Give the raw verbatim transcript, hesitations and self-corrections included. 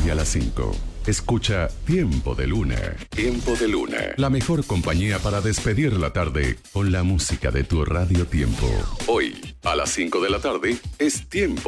y a las cinco. Escucha Tiempo de Luna. Tiempo de Luna. La mejor compañía para despedir la tarde con la música de tu Radio Tiempo. Hoy, a las cinco de la tarde, es Tiempo